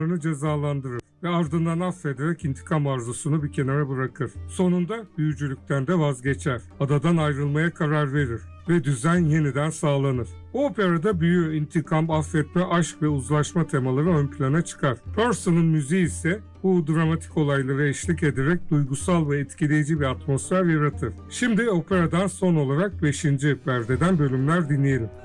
cezalandırır ve ardından affederek intikam arzusunu bir kenara bırakır. Sonunda büyücülükten de vazgeçer. Adadan ayrılmaya karar verir ve düzen yeniden sağlanır. Bu operada büyü, intikam, affetme, aşk ve uzlaşma temaları ön plana çıkar. Purcell'ın müziği ise bu dramatik olaylara eşlik ederek duygusal ve etkileyici bir atmosfer yaratır. Şimdi operadan son olarak 5. perdeden bölümler dinleyelim.